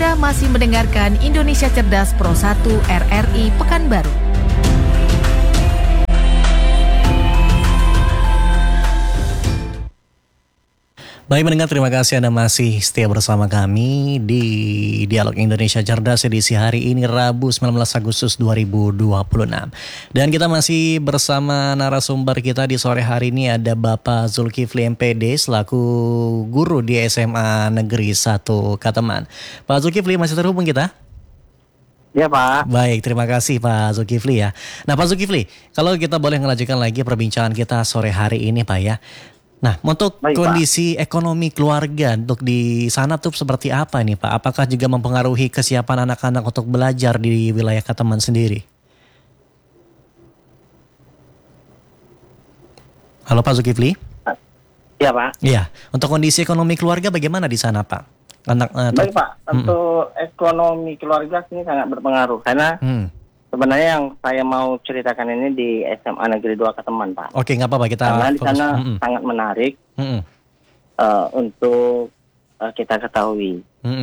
Anda masih mendengarkan Indonesia Cerdas Pro 1 RRI Pekanbaru. Baik mendengar, terima kasih Anda masih setia bersama kami di Dialog Indonesia Cerdas edisi hari ini Rabu 19 Agustus 2026. Dan kita masih bersama narasumber kita di sore hari ini ada Bapak Zulkifli MPD selaku guru di SMA Negeri 1 Kateman. Pak Zulkifli masih terhubung kita? Ya Pak. Baik, terima kasih Pak Zulkifli ya. Nah Pak Zulkifli, kalau kita boleh melanjutkan lagi perbincangan kita sore hari ini Pak ya. Nah, untuk Baik, kondisi Pak. ekonomi keluarga untuk di sana tuh seperti apa nih Pak? Apakah juga mempengaruhi kesiapan anak-anak untuk belajar di wilayah Kateman sendiri? Halo Pak Zulkifli? Iya Pak. Iya, untuk kondisi ekonomi keluarga bagaimana di sana Pak? Baik Pak, untuk ekonomi keluarga ini sangat berpengaruh karena sebenarnya yang saya mau ceritakan ini di SMA Negeri 2 Kateman Pak. Oke, nggak apa-apa kita karena di fokus. sana sangat menarik untuk kita ketahui.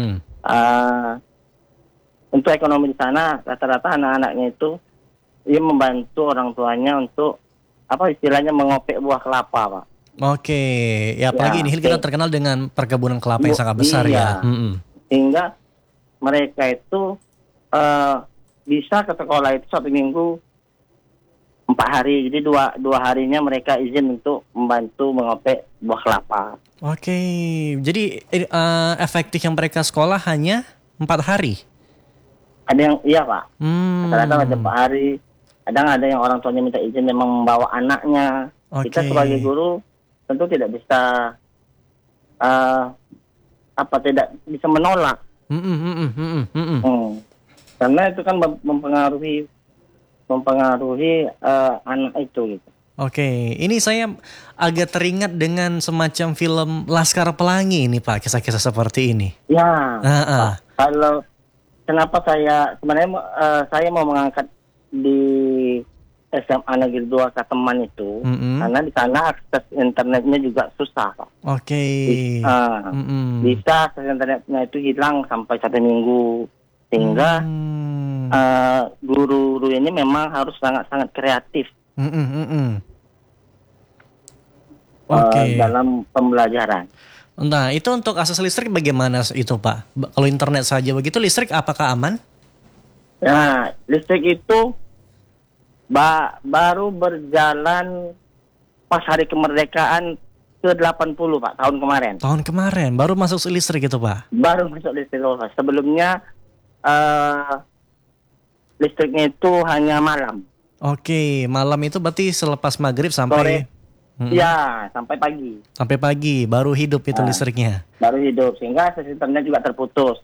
Untuk ekonomi di sana rata-rata anak-anaknya itu dia membantu orang tuanya untuk apa istilahnya mengopek buah kelapa Pak. Oke, ya apalagi ini kita terkenal dengan perkebunan kelapa yang sangat besar ya. Sehingga mereka itu bisa ke sekolah itu 1 minggu 4 hari. Jadi dua harinya mereka izin untuk membantu mengopek buah kelapa. Oke, jadi efektif yang mereka sekolah hanya 4 hari? Ada yang iya Pak, kadang-kadang ada 4 hari. Kadang ada yang orang tuanya minta izin memang membawa anaknya. Kita sebagai guru tentu tidak bisa tidak bisa menolak. Karena itu kan mempengaruhi anak itu gitu. Oke, ini saya agak teringat dengan semacam film Laskar Pelangi ini Pak, kisah-kisah seperti ini. Ya, Pak, kalau kenapa saya sebenarnya saya mau mengangkat di SMA Negeri 2 Kateman itu, karena di sana akses internetnya juga susah Pak. Oke. Bisa akses internetnya itu hilang sampai 1 minggu. Sehingga guru-guru ini memang harus sangat-sangat kreatif dalam pembelajaran. Nah, itu untuk akses listrik bagaimana itu Pak? Kalau internet saja begitu, listrik apakah aman? Nah, listrik itu baru berjalan pas hari kemerdekaan ke-80 Pak, tahun kemarin. Tahun kemarin, baru masuk listrik itu Pak? Baru masuk listrik Pak. Sebelumnya listriknya itu hanya malam. Oke, malam itu berarti selepas maghrib sampai sore. Ya, sampai pagi. Sampai pagi baru hidup itu listriknya. Baru hidup, sehingga akses internet juga terputus.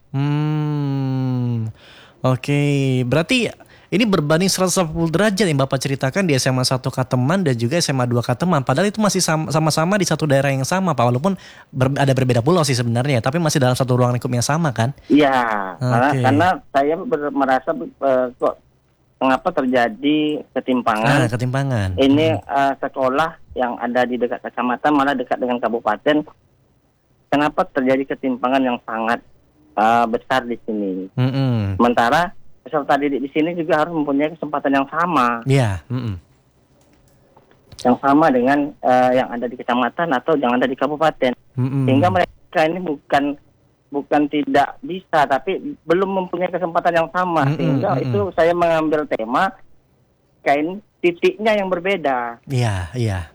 Oke, berarti ini berbanding 180 derajat yang Bapak ceritakan di SMA 1 Kateman dan juga SMA 2 Kateman. Padahal itu masih sama-sama di satu daerah yang sama Pak. Walaupun ada berbeda pulau sih sebenarnya. Tapi masih dalam satu ruang lingkup yang sama kan? Iya, karena saya merasa kok mengapa terjadi ketimpangan. Ketimpangan. Ini sekolah yang ada di dekat kecamatan malah dekat dengan kabupaten. Kenapa terjadi ketimpangan yang sangat besar di sini? Sementara peserta didik di sini juga harus mempunyai kesempatan yang sama. Iya. Yang sama dengan yang ada di kecamatan atau yang ada di kabupaten. Sehingga mereka ini bukan tidak bisa, tapi belum mempunyai kesempatan yang sama. Sehingga itu saya mengambil tema kain titiknya yang berbeda. Iya.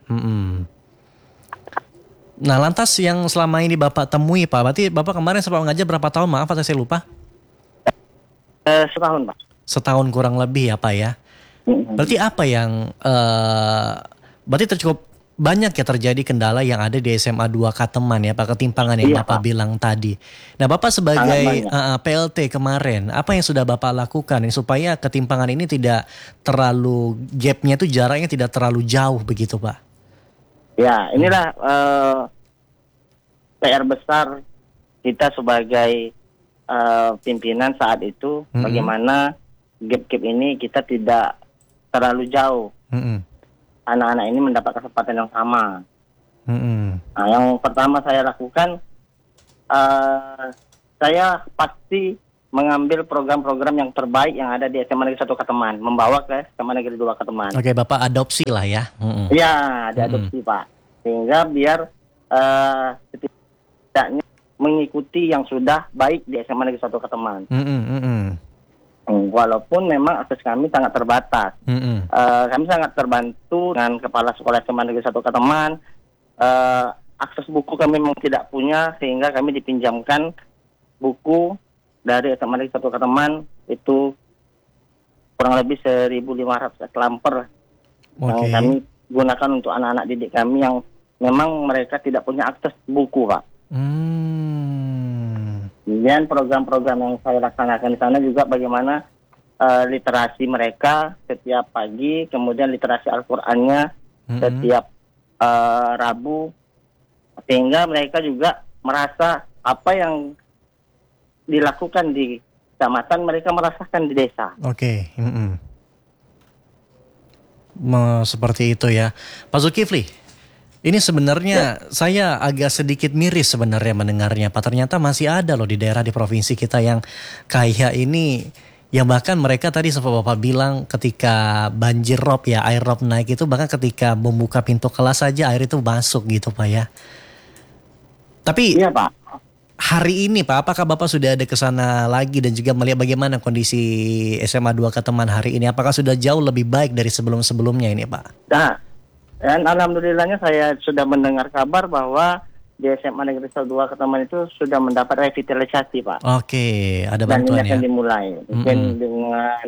Nah, lantas yang selama ini Bapak temui Pak, berarti Bapak kemarin sempat mengajar berapa tahun? Maaf, saya lupa. Setahun Pak. Setahun kurang lebih ya Pak ya. Berarti apa yang berarti cukup banyak ya terjadi kendala yang ada di SMA 2 Kateman ya Pak, ketimpangan yang Bapak bilang tadi. Nah Bapak sebagai PLT kemarin, apa yang sudah Bapak lakukan supaya ketimpangan ini tidak terlalu, gapnya itu jaraknya tidak terlalu jauh begitu Pak? Ya, inilah PR besar kita sebagai pimpinan saat itu, bagaimana gap-gap ini kita tidak terlalu jauh. Anak-anak ini mendapat kesempatan yang sama. Nah, yang pertama saya lakukan, saya pasti mengambil program-program yang terbaik yang ada di SMA Negeri 1 Kateman, membawa ke SMA Negeri 2 Kateman. Oke, Bapak adopsi lah ya. Iya, diadopsi Pak. Sehingga biar setidaknya mengikuti yang sudah baik di SMA Negeri 1 Kateman. Walaupun memang akses kami sangat terbatas. Kami sangat terbantu dengan Kepala Sekolah SMA Negeri 1 Kateman. Akses buku kami memang tidak punya, sehingga kami dipinjamkan buku dari SMA Negeri 1 Kateman itu kurang lebih 1.500 lamper yang kami gunakan untuk anak-anak didik kami yang memang mereka tidak punya akses buku, Pak. Kemudian program-program yang saya laksanakan di sana juga bagaimana literasi mereka setiap pagi, kemudian literasi Al-Qur'annya setiap Rabu, sehingga mereka juga merasa apa yang dilakukan di kecamatan mereka merasakan di desa. Oke. Seperti itu ya, Pak Zulkifli. Ini sebenarnya saya agak sedikit miris sebenarnya mendengarnya, Pak. Ternyata masih ada loh di daerah di provinsi kita yang kayak ini. Yang bahkan mereka tadi seperti Bapak bilang ketika banjir rob ya, air rob naik itu bahkan ketika membuka pintu kelas saja air itu masuk gitu Pak ya. Tapi iya Pak. Hari ini Pak, apakah Bapak sudah ada ke sana lagi dan juga melihat bagaimana kondisi SMA 2 Kateman hari ini? Apakah sudah jauh lebih baik dari sebelum-sebelumnya ini Pak? Nah, dan alhamdulillahnya saya sudah mendengar kabar bahwa di SMA Negeri 2 Kateman itu sudah mendapat revitalisasi Pak. Oke, ada bantuan ya. Dan ini akan dimulai. Mungkin dengan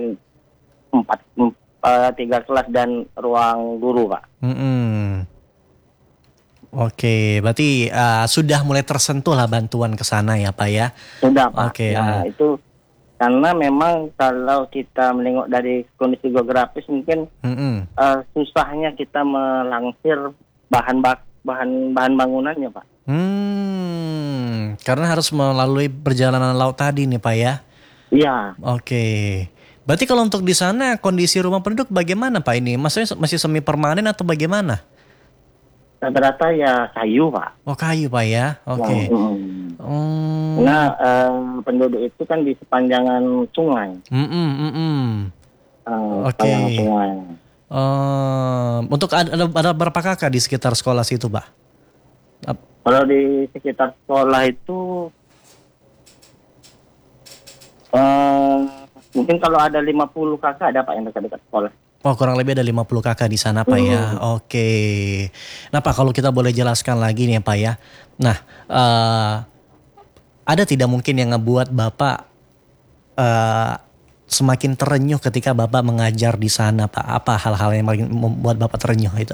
3 kelas dan ruang guru Pak. Oke, berarti sudah mulai tersentuh lah bantuan ke sana ya Pak ya? Sudah Pak. Oke. Nah itu karena memang kalau kita menengok dari kondisi geografis mungkin susahnya kita melangsir bahan bangunannya Pak. Karena harus melalui perjalanan laut tadi nih Pak ya? Iya. Oke. Berarti kalau untuk di sana kondisi rumah penduduk bagaimana Pak ini? Maksudnya masih semi permanen atau bagaimana? Rata-rata ya kayu Pak. Oh kayu Pak ya, oke. Nah penduduk itu kan di sepanjangan sungai. Oke. Sungai. Untuk ada berapa kakak di sekitar sekolah situ Pak? Kalau di sekitar sekolah itu mungkin kalau ada 50 kakak ada Pak yang dekat-dekat sekolah. Oh kurang lebih ada 50 kakak di sana Pak ya. Oke. Nah Pak kalau kita boleh jelaskan lagi nih Pak ya. Nah ada tidak mungkin yang ngebuat Bapak semakin terenyuh ketika Bapak mengajar di sana Pak? Apa hal-hal yang paling membuat Bapak terenyuh itu?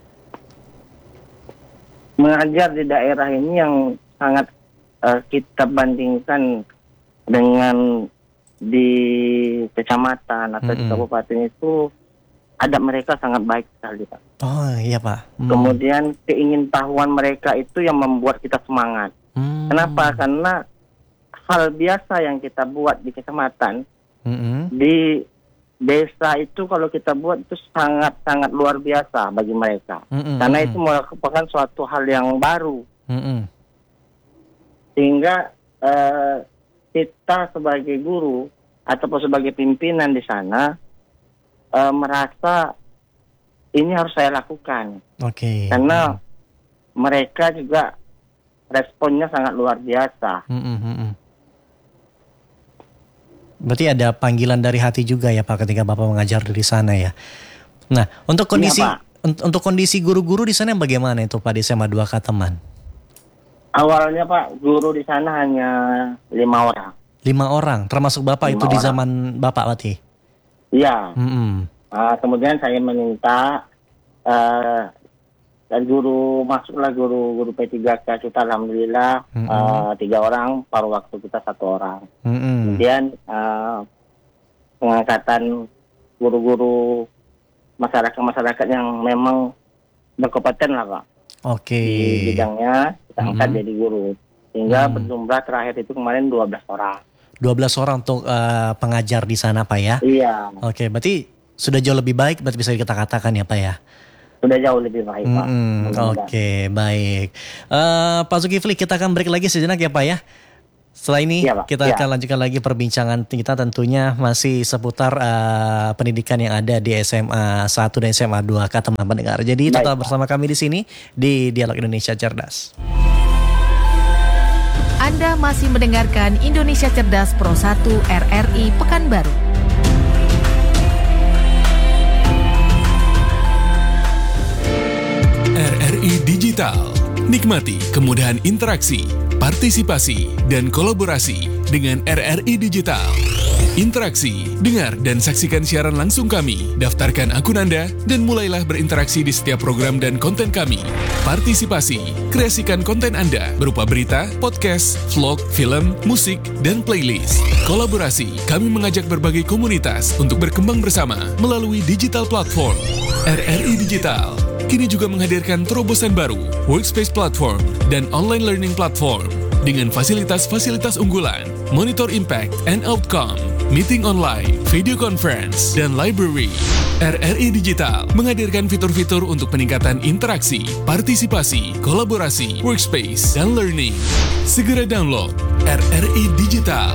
Mengajar di daerah ini yang sangat kita bandingkan dengan di kecamatan atau di kabupaten itu adab mereka sangat baik sekali Pak. Oh iya Pak. Kemudian keingintahuan mereka itu yang membuat kita semangat. Kenapa? Karena hal biasa yang kita buat di kecamatan, di desa itu kalau kita buat itu sangat-sangat luar biasa bagi mereka. Karena itu merupakan suatu hal yang baru. Sehingga kita sebagai guru ataupun sebagai pimpinan di sana merasa ini harus saya lakukan. Oke. Karena mereka juga responnya sangat luar biasa. Berarti ada panggilan dari hati juga ya Pak ketika Bapak mengajar di sana ya. Nah, untuk kondisi untuk kondisi guru-guru di sana bagaimana itu Pak di SMA 2 Kateman? Awalnya Pak, guru di sana hanya 5 orang. 5 orang, termasuk Bapak 5 itu orang. Di zaman Bapak berarti? Iya. Kemudian saya meminta dan guru masuklah guru P3K kita alhamdulillah 3 orang, paruh waktu kita 1 orang. Kemudian pengangkatan guru-guru masyarakat yang memang berkompeten lah Pak. Oke. Di bidangnya kita angkat jadi guru. Sehingga berjumlah terakhir itu kemarin 12 orang. 12 orang untuk pengajar di sana Pak ya? Iya. Oke, berarti sudah jauh lebih baik berarti bisa kita katakan ya Pak ya? Sudah jauh lebih baik Pak. Oke, baik. Pak Zulkifli kita akan break lagi sejenak ya Pak ya. Setelah ini Ya, Pak. kita Ya. akan lanjutkan lagi perbincangan kita, tentunya masih seputar pendidikan yang ada di SMA 1 dan SMA 2 teman pendengar. Jadi Baik, tetap Pak. bersama kami di sini di Dialog Indonesia Cerdas. Anda masih mendengarkan Indonesia Cerdas Pro 1 RRI Pekanbaru. RRI Digital. Nikmati kemudahan interaksi, partisipasi, dan kolaborasi dengan RRI Digital. Interaksi, dengar dan saksikan siaran langsung kami, daftarkan akun Anda, dan mulailah berinteraksi di setiap program dan konten kami. Partisipasi, kreasikan konten Anda berupa berita, podcast, vlog, film, musik, dan playlist. Kolaborasi, kami mengajak berbagai komunitas untuk berkembang bersama melalui digital platform. RRI Digital kini juga menghadirkan terobosan baru, workspace platform, dan online learning platform dengan fasilitas-fasilitas unggulan, monitor impact and outcome, meeting online, video conference, dan library. RRI Digital menghadirkan fitur-fitur untuk peningkatan interaksi, partisipasi, kolaborasi, workspace, dan learning. Segera download RRI Digital.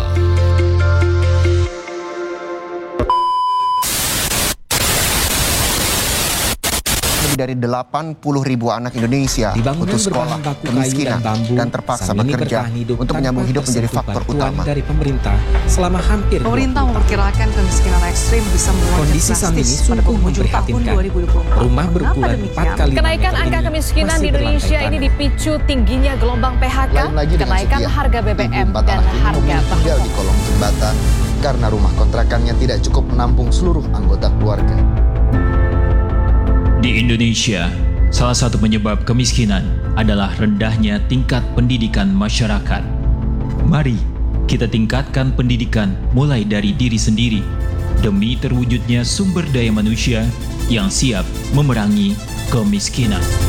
Lebih dari 80.000 anak Indonesia putus sekolah, kemiskinan, dan terpaksa bekerja untuk menyambung hidup menjadi faktor utama. Dari pemerintah selama hampir Pemerintah memperkirakan kemiskinan ekstrim bisa melonjak kondisi saat ini drastis pada sungguh penghujung tahun memprihatinkan. 2024. Rumah berukuran 4 kali Kenaikan angka kemiskinan di Indonesia ini dipicu tingginya gelombang PHK, Lain lagi dengan kenaikan Setia, harga BBM, 24 dan anak ini harga memilih bahan tinggal di kolong jembatan karena rumah kontrakannya tidak cukup menampung seluruh anggota keluarga. Di Indonesia, salah satu penyebab kemiskinan adalah rendahnya tingkat pendidikan masyarakat. Mari kita tingkatkan pendidikan mulai dari diri sendiri demi terwujudnya sumber daya manusia yang siap memerangi kemiskinan.